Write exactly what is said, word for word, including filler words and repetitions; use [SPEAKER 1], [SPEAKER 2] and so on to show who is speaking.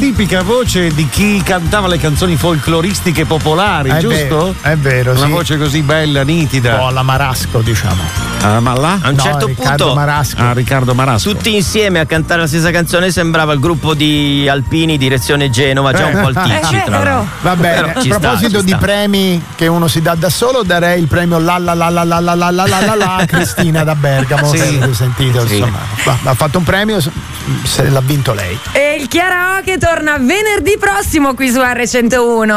[SPEAKER 1] tipica voce di chi cantava le canzoni folcloristiche popolari,
[SPEAKER 2] è
[SPEAKER 1] giusto?
[SPEAKER 2] Vero, è vero,
[SPEAKER 1] Una
[SPEAKER 2] sì.
[SPEAKER 1] voce così bella, nitida.
[SPEAKER 2] Un po' alla Marasco, diciamo.
[SPEAKER 1] Ah, ma là?
[SPEAKER 3] A un
[SPEAKER 2] No,
[SPEAKER 3] certo
[SPEAKER 2] Riccardo
[SPEAKER 3] punto
[SPEAKER 2] Marasco.
[SPEAKER 1] Ah, Riccardo Marasco.
[SPEAKER 3] tutti insieme a cantare la stessa canzone sembrava il gruppo di Alpini direzione Genova, già un po' al ticci,
[SPEAKER 4] È
[SPEAKER 3] tra
[SPEAKER 4] vero.
[SPEAKER 3] l'altro.
[SPEAKER 2] Va bene,
[SPEAKER 3] Però ci
[SPEAKER 2] a
[SPEAKER 3] sta,
[SPEAKER 2] proposito
[SPEAKER 3] ci
[SPEAKER 2] di
[SPEAKER 3] sta.
[SPEAKER 2] premi che uno si dà da solo, darei il premio la la la la la la la la la la la a Cristina da Bergamo.
[SPEAKER 1] Sì.
[SPEAKER 2] Avete sentito,
[SPEAKER 1] Sì.
[SPEAKER 2] insomma, va- ha fatto un premio, se l'ha vinto lei.
[SPEAKER 4] E il Karaoke torna venerdì prossimo qui su erre centouno.